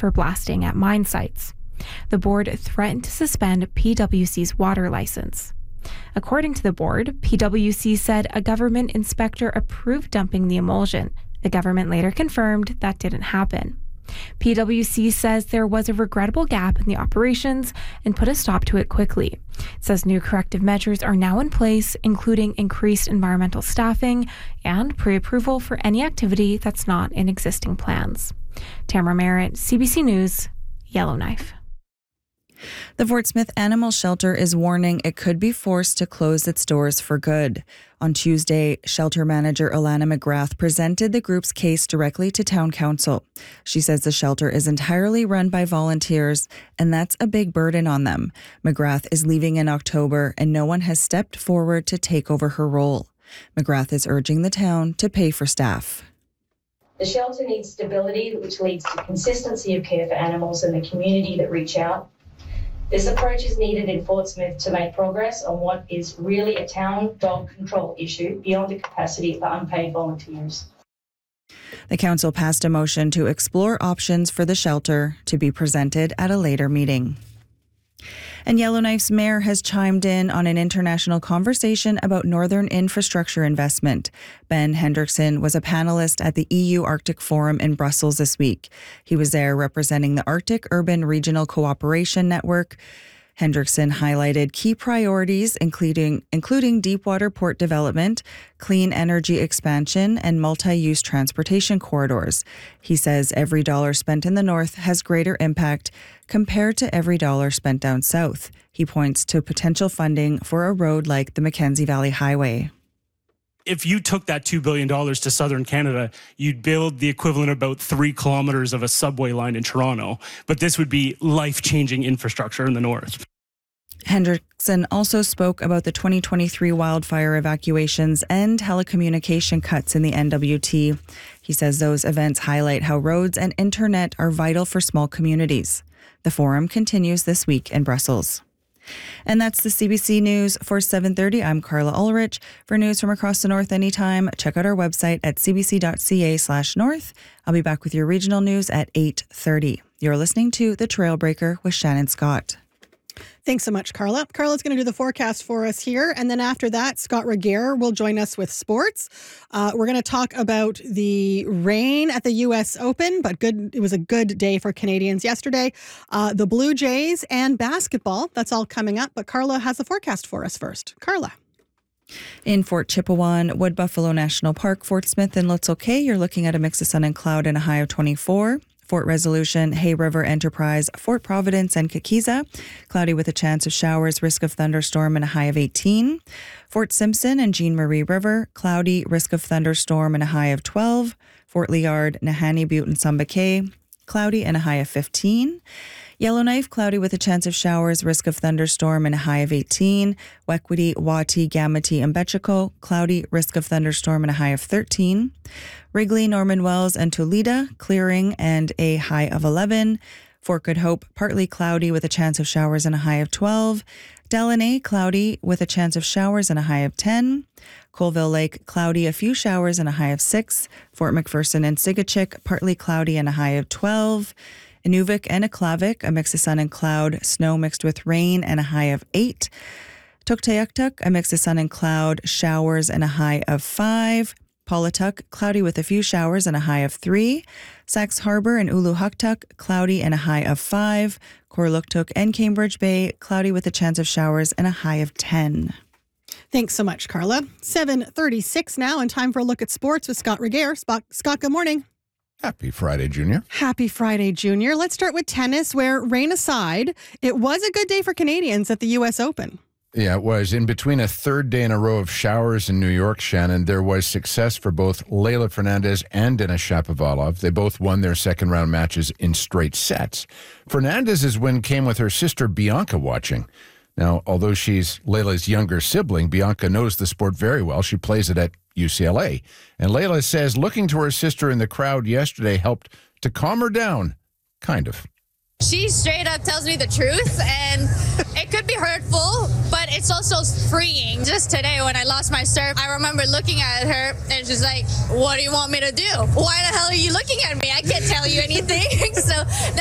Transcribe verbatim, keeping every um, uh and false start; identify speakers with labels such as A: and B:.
A: for blasting at mine sites. The board threatened to suspend P W C's water license. According to the board, P W C said a government inspector approved dumping the emulsion. The government later confirmed that didn't happen. P W C says there was a regrettable gap in the operations and put a stop to it quickly. It says new corrective measures are now in place, including increased environmental staffing and pre-approval for any activity that's not in existing plans. Tamara Merritt, C B C News, Yellowknife.
B: The Fort Smith Animal Shelter is warning it could be forced to close its doors for good. On Tuesday, shelter manager Alana McGrath presented the group's case directly to town council. She says the shelter is entirely run by volunteers, and that's a big burden on them. McGrath is leaving in October, and no one has stepped forward to take over her role. McGrath is urging the town to pay for staff.
C: The shelter needs stability, which leads to consistency of care for animals and the community that reach out. This approach is needed in Fort Smith to make progress on what is really a town dog control issue beyond the capacity of unpaid volunteers.
B: The council passed a motion to explore options for the shelter to be presented at a later meeting. And Yellowknife's mayor has chimed in on an international conversation about northern infrastructure investment. Ben Hendrickson was a panelist at the E U Arctic Forum in Brussels this week. He was there representing the Arctic Urban Regional Cooperation Network. Hendrickson highlighted key priorities, including including deepwater port development, clean energy expansion, and multi-use transportation corridors. He says every dollar spent in the north has greater impact compared to every dollar spent down south. He points to potential funding for a road like the Mackenzie Valley Highway.
D: If you took that two billion dollars to southern Canada, you'd build the equivalent of about three kilometers of a subway line in Toronto. But this would be life-changing infrastructure in the north.
B: Hendrickson also spoke about the twenty twenty-three wildfire evacuations and telecommunication cuts in the N W T. He says those events highlight how roads and internet are vital for small communities. The forum continues this week in Brussels. And that's the C B C News for seven thirty. I'm Carla Ulrich. For news from across the north anytime, check out our website at cbc.ca slash north. I'll be back with your regional news at eight thirty. You're listening to The Trailbreaker with Shannon Scott.
E: Thanks so much, Carla. Carla's going to do the forecast for us here. And then after that, Scott Regehr will join us with sports. Uh, we're going to talk about the rain at the U S Open, but good. It was a good day for Canadians yesterday. Uh, the Blue Jays and basketball. That's all coming up. But Carla has the forecast for us first. Carla.
B: In Fort Chipewyan, Wood Buffalo National Park, Fort Smith, and Lutzel Kay, you're looking at a mix of sun and cloud and a high of twenty-four. Fort Resolution, Hay River Enterprise, Fort Providence, and Kikiza. Cloudy with a chance of showers, risk of thunderstorm, and a high of eighteen. Fort Simpson and Jean Marie River, cloudy, risk of thunderstorm, and a high of twelve. Fort Liard, Nahanni Butte, and Sumba Cay, cloudy and a high of fifteen. Yellowknife, cloudy with a chance of showers, risk of thunderstorm, and a high of eighteen. Wekwity, Wati, Gamity, and Betchiko, cloudy, risk of thunderstorm, and a high of thirteen. Wrigley, Norman Wells, and Toledo, clearing and a high of eleven. Fort Good Hope, partly cloudy with a chance of showers and a high of twelve. Delaney, cloudy with a chance of showers and a high of ten. Colville Lake, cloudy, a few showers and a high of six. Fort McPherson and Sigachik, partly cloudy and a high of twelve. Inuvik and Aklavik, a mix of sun and cloud, snow mixed with rain and a high of eight. Tuktoyaktuk, a mix of sun and cloud, showers and a high of five. Paulatuk, cloudy with a few showers and a high of three. Sax Harbor and Uluhuktuk, cloudy and a high of five. Korluktuk and Cambridge Bay, cloudy with a chance of showers and a high of ten.
E: Thanks so much, Carla. seven thirty-six now, and time for a look at sports with Scott Regehr. Scott, good morning.
F: Happy Friday, Junior.
E: Happy Friday, Junior. Let's start with tennis, where rain aside, it was a good day for Canadians at the U S Open.
F: Yeah, it was. In between a third day in a row of showers in New York, Shannon, there was success for both Leylah Fernandez and Denis Shapovalov. They both won their second-round matches in straight sets. Fernandez's win came with her sister Bianca watching. Now, although she's Leylah's younger sibling, Bianca knows the sport very well. She plays it at U C L A. And Leylah says looking to her sister in the crowd yesterday helped to calm her down, kind of.
G: She straight up tells me the truth, and it could be hurtful, but it's also freeing. Just today when I lost my serve, I remember looking at her, and she's like, what do you want me to do? Why the hell are you looking at me? I can't tell you anything. So